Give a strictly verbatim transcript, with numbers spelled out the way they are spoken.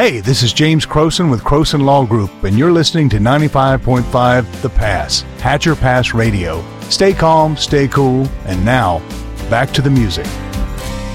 Hey, this is James Croson with Croson Law Group, and you're listening to ninety-five point five The Pass, Hatcher Pass Radio. Stay calm, stay cool, and now, back to the music.